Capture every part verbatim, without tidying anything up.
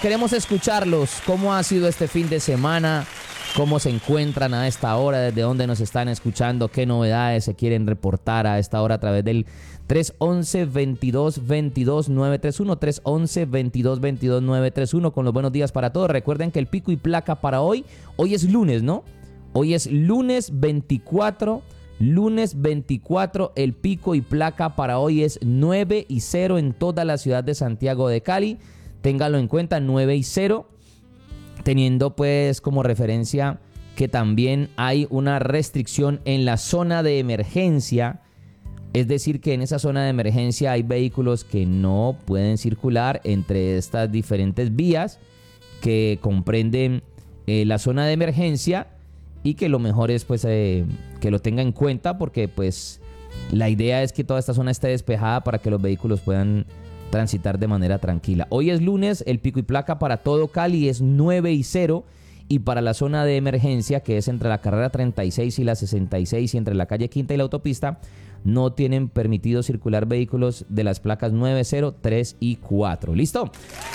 queremos escucharlos. ¿Cómo ha sido este fin de semana? ¿Cómo se encuentran a esta hora? ¿Desde dónde nos están escuchando? ¿Qué novedades se quieren reportar a esta hora a través del tres once, veintidós, veintidós, nueve tres uno? tres once, veintidós, veintidós, nueve tres uno con los buenos días para todos. Recuerden que el pico y placa para hoy, hoy es lunes, ¿no? Hoy es lunes veinticuatro. Lunes veinticuatro, el pico y placa para hoy es nueve y cero en toda la ciudad de Santiago de Cali. Téngalo en cuenta, nueve y cero, teniendo pues como referencia que también hay una restricción en la zona de emergencia. Es decir, que en esa zona de emergencia hay vehículos que no pueden circular entre estas diferentes vías que comprenden eh, la zona de emergencia. Y que lo mejor es pues eh, que lo tenga en cuenta, porque pues la idea es que toda esta zona esté despejada para que los vehículos puedan transitar de manera tranquila. Hoy es lunes, el pico y placa para todo Cali es nueve y cero, y para la zona de emergencia, que es entre la carrera treinta y seis y la sesenta y seis y entre la calle Quinta y la autopista, no tienen permitido circular vehículos de las placas nueve, cero, tres y cuatro. ¿Listo?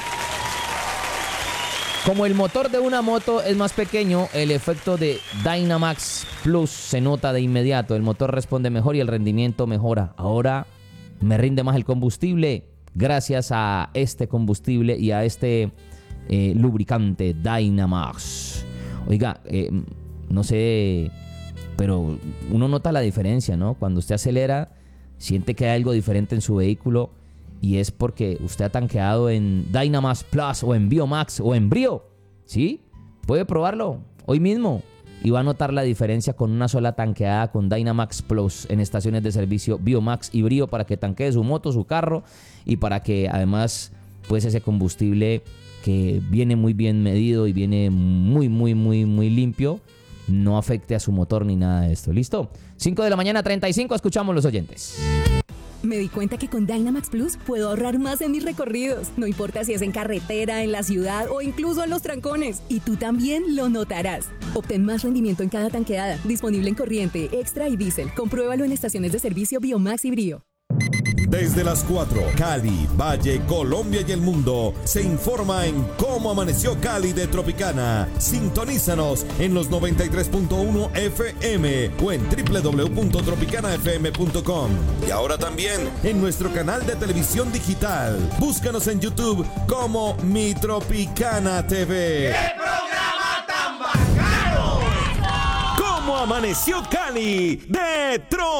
Como el motor de una moto es más pequeño, el efecto de Dynamax Plus se nota de inmediato. El motor responde mejor y el rendimiento mejora. Ahora me rinde más el combustible gracias a este combustible y a este eh, lubricante Dynamax. Oiga, eh, no sé, pero uno nota la diferencia, ¿no? Cuando usted acelera, siente que hay algo diferente en su vehículo. Y es porque usted ha tanqueado en Dynamax Plus o en Biomax o en Brio, ¿sí? Puede probarlo hoy mismo y va a notar la diferencia con una sola tanqueada con Dynamax Plus en estaciones de servicio Biomax y Brio, para que tanquee su moto, su carro, y para que además pues ese combustible que viene muy bien medido y viene muy muy muy muy limpio no afecte a su motor ni nada de esto. ¿Listo? cinco de la mañana, treinta y cinco, escuchamos los oyentes. Me di cuenta que con Dynamax Plus puedo ahorrar más en mis recorridos. No importa si es en carretera, en la ciudad o incluso en los trancones. Y tú también lo notarás. Obtén más rendimiento en cada tanqueada. Disponible en corriente, extra y diésel. Compruébalo en estaciones de servicio Biomax y Brio. Desde las cuatro, Cali, Valle, Colombia y el mundo, se informa en Cómo Amaneció Cali de Tropicana. Sintonízanos en los noventa y tres punto uno F M o en doble u doble u doble u punto tropicana f m punto com. Y ahora también en nuestro canal de televisión digital. Búscanos en YouTube como Mi Tropicana T V. ¡Qué programa tan bacano! ¿Cómo Amaneció Cali de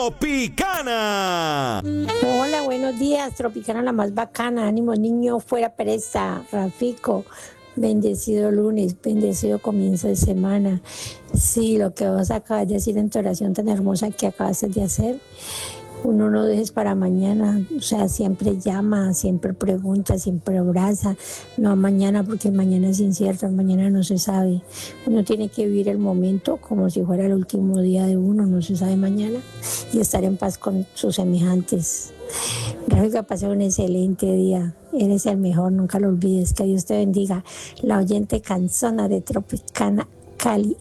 Tropicana? Hola, buenos días, Tropicana la más bacana. Ánimo, niño, fuera pereza. Rafico, bendecido lunes, bendecido comienzo de semana. Sí, lo que vos acabas de decir en tu oración tan hermosa que acabas de hacer, uno no dejes para mañana. O sea, siempre llama, siempre pregunta, siempre abraza. No a mañana, porque mañana es incierto, mañana no se sabe. Uno tiene que vivir el momento como si fuera el último día de uno, no se sabe mañana, y estar en paz con sus semejantes. Rafa, pasó un excelente día. Eres el mejor, nunca lo olvides. Que Dios te bendiga. La oyente cansona de Tropicana Cali.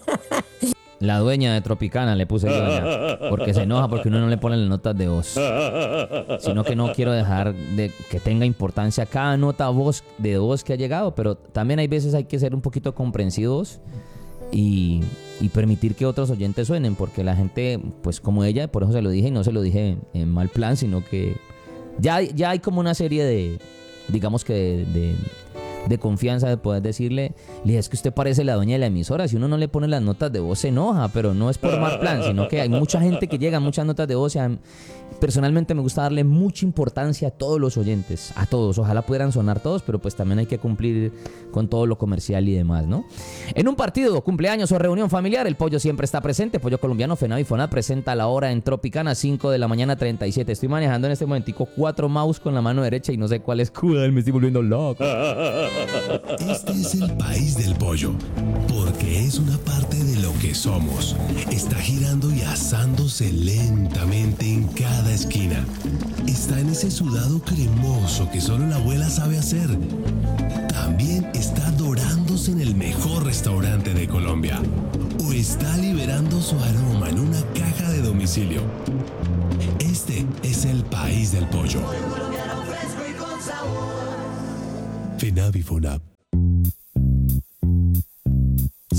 La dueña de Tropicana le puse yo allá, porque se enoja porque uno no le pone las notas de voz. Sino que no quiero dejar de que tenga importancia cada nota voz de voz que ha llegado, pero también hay veces hay que ser un poquito comprensivos y, y permitir que otros oyentes suenen, porque la gente, pues como ella, por eso se lo dije y no se lo dije en mal plan, sino que ya, ya hay como una serie de, digamos que de... de de confianza, de poder decirle, le dije, es que usted parece la dueña de la emisora, si uno no le pone las notas de voz se enoja, pero no es por mal plan, sino que hay mucha gente que llega, muchas notas de voz, y a, personalmente me gusta darle mucha importancia a todos los oyentes, a todos, ojalá pudieran sonar todos, pero pues también hay que cumplir con todo lo comercial y demás, ¿no? En un partido, cumpleaños o reunión familiar, el pollo siempre está presente. Pollo Colombiano FENAVI FONAD presenta la hora en Tropicana, cinco de la mañana, treinta y siete. Estoy manejando en este momentico cuatro mouse con la mano derecha y no sé cuál es cuál, me estoy volviendo loco. Este es el país del pollo, porque es una parte de lo que somos. Está girando y asándose lentamente en cada esquina. Está en ese sudado cremoso que solo la abuela sabe hacer. También está dorándose en el mejor restaurante de Colombia. O está liberando su aroma en una caja de domicilio. Este es el país del pollo. FENAVI FONAD.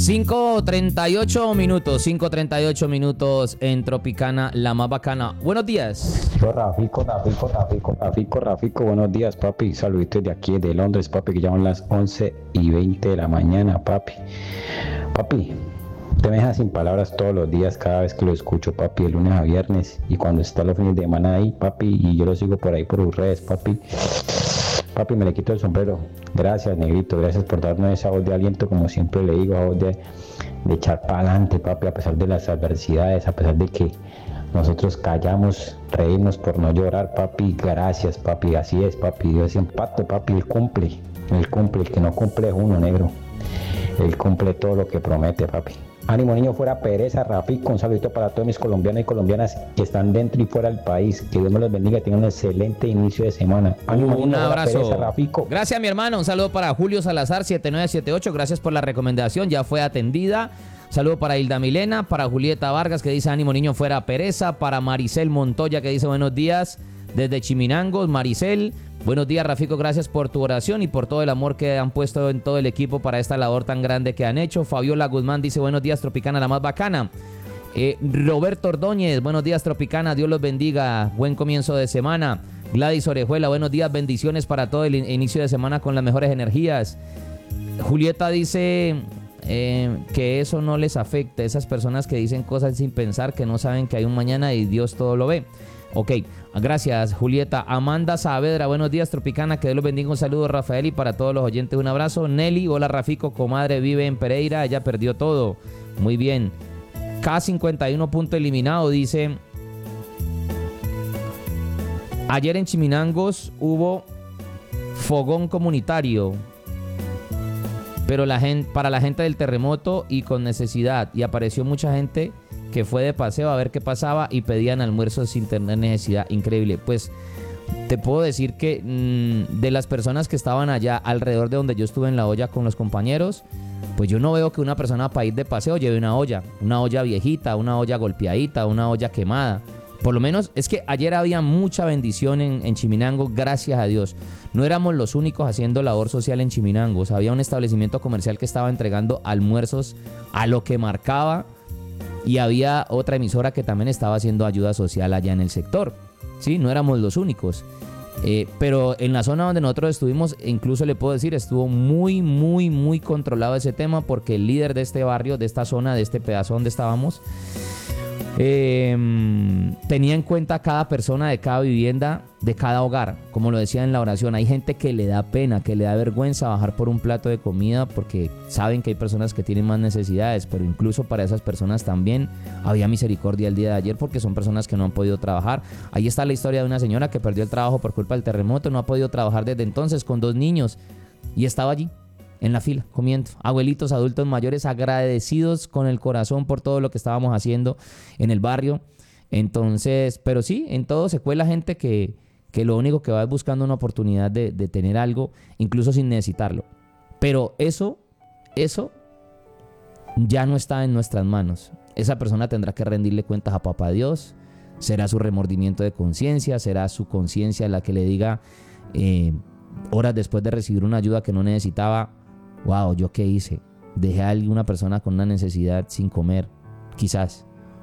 cinco treinta y ocho minutos, cinco treinta y ocho minutos en Tropicana, la más bacana. Buenos días. Yo, Rafico, Rafico, Rafico, Rafico, Rafico, buenos días, papi. Saluditos de aquí, de Londres, papi, que ya son las once y veinte de la mañana, papi. Papi, te me dejas sin palabras todos los días, cada vez que lo escucho, papi, de lunes a viernes. Y cuando está los fines de semana ahí, papi, y yo lo sigo por ahí por sus redes, papi. Papi, me le quito el sombrero. Gracias, negrito. Gracias por darnos esa voz de aliento, como siempre le digo, esa voz de, de echar para adelante, papi, a pesar de las adversidades, a pesar de que nosotros callamos, reímos por no llorar, papi. Gracias, papi. Así es, papi. Dios es un pacto, papi. Él cumple. Él cumple. El que no cumple es uno, negro. Él cumple todo lo que promete, papi. Ánimo, niño, fuera pereza, Rafico. Un saludito para todos mis colombianos y colombianas que están dentro y fuera del país. Que Dios me los bendiga y tengan un excelente inicio de semana. Ánimo, un niño, abrazo. Pereza, Rafico. Gracias, mi hermano. Un saludo para Julio Salazar, siete nueve siete ocho. Gracias por la recomendación. Ya fue atendida. Saludo para Hilda Milena, para Julieta Vargas, que dice ánimo, niño, fuera pereza. Para Maricel Montoya, que dice buenos días desde Chiminangos. Maricel, buenos días, Rafico. Gracias por tu oración y por todo el amor que han puesto en todo el equipo para esta labor tan grande que han hecho. Fabiola Guzmán dice buenos días, Tropicana, la más bacana. Eh, Roberto Ordóñez, buenos días, Tropicana. Dios los bendiga. Buen comienzo de semana. Gladys Orejuela, buenos días. Bendiciones para todo el in- inicio de semana con las mejores energías. Julieta dice eh, que eso no les afecta. Esas personas que dicen cosas sin pensar, que no saben que hay un mañana y Dios todo lo ve. Ok, gracias, Julieta. Amanda Saavedra, buenos días, Tropicana, que Dios los bendiga. Un saludo, Rafael, y para todos los oyentes un abrazo. Nelly, hola, Rafico, comadre, vive en Pereira, ella perdió todo. Muy bien. K cincuenta y uno punto eliminado, dice: ayer en Chiminangos hubo fogón comunitario, pero la gente, para la gente del terremoto y con necesidad, y apareció mucha gente que fue de paseo a ver qué pasaba y pedían almuerzos sin tener necesidad. Increíble. Pues te puedo decir que mmm, de las personas que estaban allá alrededor de donde yo estuve en la olla con los compañeros, pues yo no veo que una persona para ir de paseo lleve una olla, una olla viejita, una olla golpeadita, una olla quemada. Por lo menos es que ayer había mucha bendición en, en Chiminango, gracias a Dios. No éramos los únicos haciendo labor social en Chiminangos. Había un establecimiento comercial que estaba entregando almuerzos a lo que marcaba. Y había otra emisora que también estaba haciendo ayuda social allá en el sector. Sí, no éramos los únicos. Eh, pero en la zona donde nosotros estuvimos, incluso le puedo decir, estuvo muy, muy, muy controlado ese tema, porque el líder de este barrio, de esta zona, de este pedazo donde estábamos, eh, tenía en cuenta a cada persona de cada vivienda, de cada hogar. Como lo decía en la oración, hay gente que le da pena, que le da vergüenza bajar por un plato de comida porque saben que hay personas que tienen más necesidades, pero incluso para esas personas también había misericordia el día de ayer, porque son personas que no han podido trabajar. Ahí está la historia de una señora que perdió el trabajo por culpa del terremoto, no ha podido trabajar desde entonces, con dos niños, y estaba allí en la fila comiendo. Abuelitos, adultos mayores, agradecidos con el corazón por todo lo que estábamos haciendo en el barrio. Entonces, pero sí, en todo se cuela gente que, que lo único que va es buscando una oportunidad de, de tener algo, incluso sin necesitarlo. Pero eso, eso ya no está en nuestras manos. Esa persona tendrá que rendirle cuentas a Papá Dios. Será su remordimiento de conciencia, será su conciencia la que le diga eh, horas después de recibir una ayuda que no necesitaba: wow, ¿yo qué hice? Dejé a alguna persona con una necesidad sin comer, quizás.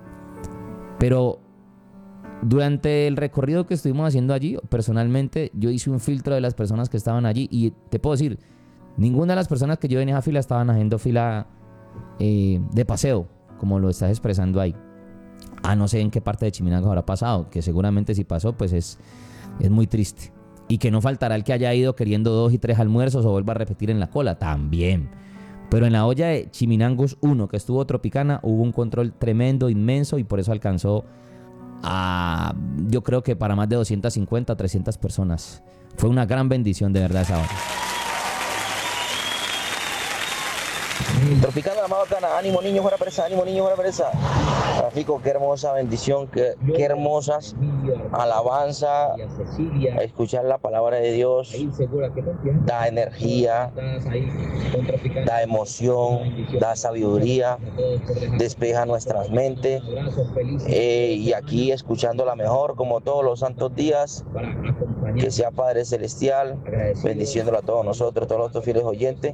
Pero durante el recorrido que estuvimos haciendo allí, personalmente yo hice un filtro de las personas que estaban allí, y te puedo decir, ninguna de las personas que yo venía a fila estaban haciendo fila eh, de paseo, como lo estás expresando ahí. Ah, no sé en qué parte de Chiminangos habrá pasado, que seguramente si pasó, pues es, es muy triste. Y que no faltará el que haya ido queriendo dos y tres almuerzos o vuelva a repetir en la cola, también. Pero en la olla de Chiminangos uno, que estuvo Tropicana, hubo un control tremendo, inmenso, y por eso alcanzó a, yo creo que para más de doscientas cincuenta, trescientas personas. Fue una gran bendición, de verdad, esa hora. Tropicana, la más bacana. Ánimo, niño, fuera presa. Ánimo, niño, fuera presa. Rafico, qué hermosa bendición, qué, qué hermosas alabanza. Escuchar la palabra de Dios da energía, da emoción, da sabiduría, despeja nuestras mentes. Eh, y aquí escuchándola mejor, como todos los santos días. Que sea Padre Celestial bendiciéndolo a todos nosotros, todos los fieles oyentes.